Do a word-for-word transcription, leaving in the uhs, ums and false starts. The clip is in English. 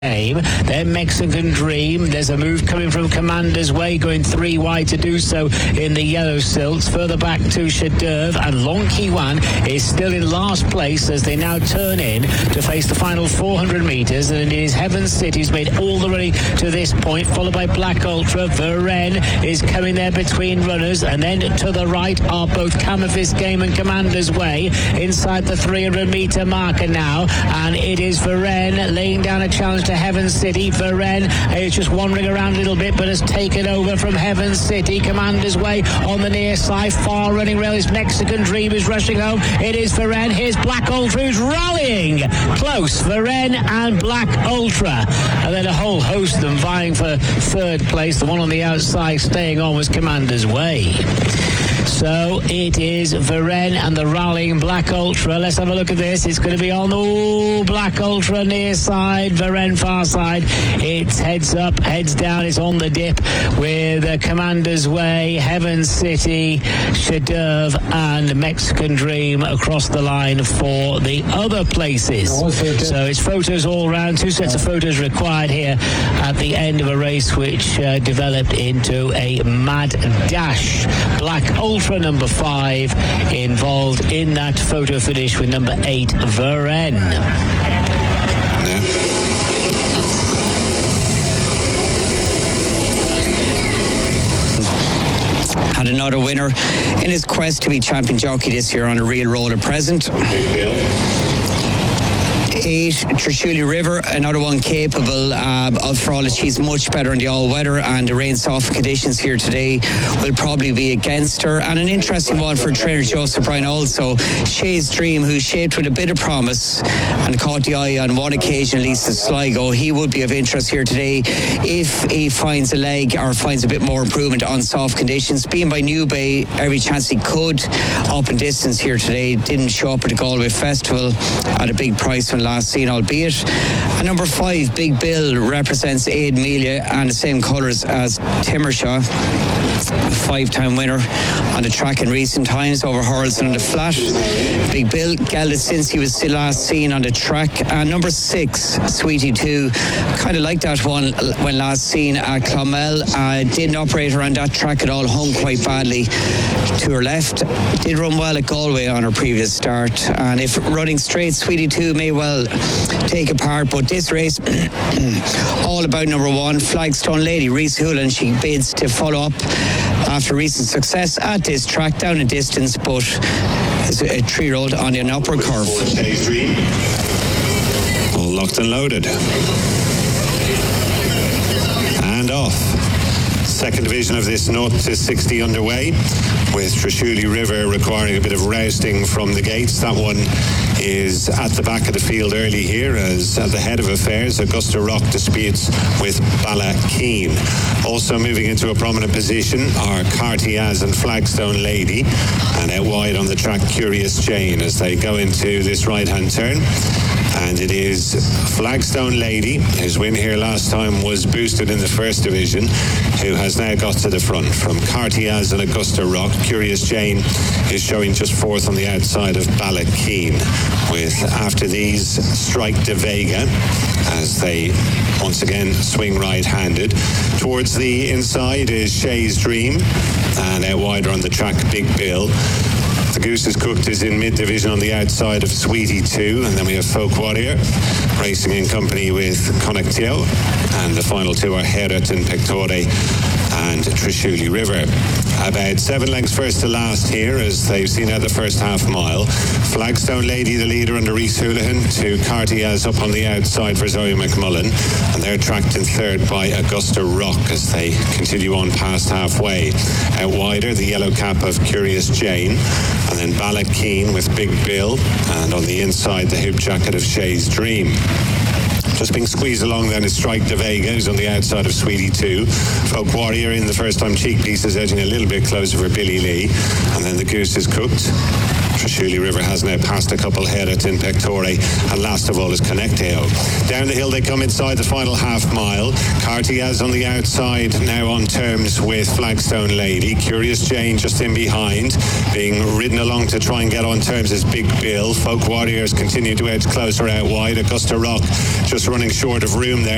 Then Mexican Dream. There's a move coming from Commander's Way, going three wide to do so in the yellow silks. Further back to Chef d'Oeuvre, and Long Kiwan is still in last place as they now turn in to face the final four hundred metres. And it is Heaven City who's made all the way to this point, followed by Black Ultra. Varen is coming there between runners, and then to the right are both Camafis Game and Commander's Way inside the three hundred metre marker now, and it is Varen laying down a challenge to Heaven City. Varen is just wandering around a little bit, but has taken over from Heaven City. Commander's Way on the near side. Far running rail is Mexican Dream is rushing home. It is Varen. Here's Black Ultra who's rallying close. Varen and Black Ultra, and then a whole host of them vying for third place. The one on the outside staying on was Commander's Way. So it is Varen and the rallying Black Ultra. Let's have a look at this. It's going to be on the Black Ultra near side, Varen far side. It's heads up, heads down. It's on the dip with uh, Commander's Way, Heaven City, Chef d'Oeuvre and Mexican Dream across the line for the other places. So it's photos all round. Two sets of photos required here at the end of a race which uh, developed into a mad dash. Black Ultra number five involved in that photo finish with number eight, Varen. Yeah. Had another winner in his quest to be champion jockey this year on a real roll at present. Eight, Trishuli River, another one capable uh, of, for all that she's much better in the all-weather, and the rain-soft conditions here today will probably be against her. And an interesting one for trainer Joseph Bryan also, Shay's Dream, who's shaped with a bit of promise and caught the eye on one occasion at least at Sligo. He would be of interest here today if he finds a leg or finds a bit more improvement on soft conditions. Being by New Bay, every chance he could up in distance here today. Didn't show up at the Galway Festival at a big price when last seen, albeit. And number five, Big Bill, represents Aid Melia and the same colours as Timmershaw. Five-time winner on the track in recent times over Hurlson on the flat. Big Bill gelded since he was still last seen on the track. And number six, Sweetie two, kind of like that one when last seen at Clonmel. Uh, didn't operate around that track at all, hung quite badly to her left. Did run well at Galway on her previous start, and if running straight, Sweetie two may well take a part, but this race all about number one, Flagstone Lady, Reese Hoolan. She bids to follow up after recent success at this track, down a distance, but it's a three-year-old on an upward curve. All locked and loaded. And off. Second division of this zero to sixty underway, with Trishuli River requiring a bit of rousting from the gates. That one is at the back of the field early here, as at the head of affairs, Augusta Rock disputes with Bala Keen. Also moving into a prominent position are Cartiaz and Flagstone Lady, and out wide on the track, Curious Jane, as they go into this right-hand turn. And it is Flagstone Lady, whose win here last time was boosted in the first division, who has now got to the front. From Cartiaz and Augusta Rock, Curious Jane is showing just fourth on the outside of Ballakeen, with after these Strike de Vega, as they once again swing right-handed. Towards the inside is Shay's Dream, and out wider on the track, Big Bill. The Goose is Cooked is in mid-division on the outside of Sweetie two, and then we have Folk Warrior racing in company with Connectio, and the final two are Heret and Pectore and Trishuli River. About seven lengths first to last here, as they've seen out the first half mile. Flagstone Lady, the leader, under Reese Houlihan, to Cartiaz up on the outside for Zoe McMullen, and they're tracked in third by Augusta Rock as they continue on past halfway. Out wider, the yellow cap of Curious Jane, and then Ballad Keen with Big Bill, and on the inside, the hoop jacket of Shay's Dream. Just being squeezed along then is Strike de Vega, who's on the outside of Sweetie two. Folk Warrior in the first time cheek pieces, edging a little bit closer for Billy Lee. And then the Goose is Cooked. Trishuli River has now passed a couple head at in Pectore, and last of all is Connecteo. Down the hill they come inside the final half mile. Cartiaz on the outside, now on terms with Flagstone Lady. Curious Jane just in behind, being ridden along to try and get on terms is Big Bill. Folk Warriors continue to edge closer out wide. Augusta Rock just running short of room there.